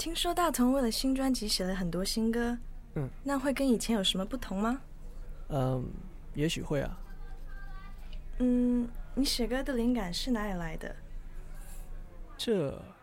听说大同为了新专辑写了很多新歌，那会跟以前有什么不同吗？ 也许会啊。 你写歌的灵感是哪里来的？ 这